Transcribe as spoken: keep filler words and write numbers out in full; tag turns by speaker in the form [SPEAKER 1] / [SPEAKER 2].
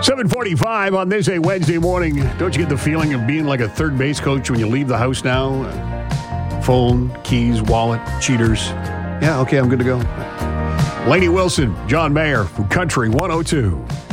[SPEAKER 1] seven forty-five on this a Wednesday morning. Don't you get the feeling of being like a third base coach when you leave the house now? Phone, keys, wallet, cheaters. Yeah, okay, I'm good to go. Lainey Wilson, John Mayer from Country one oh two.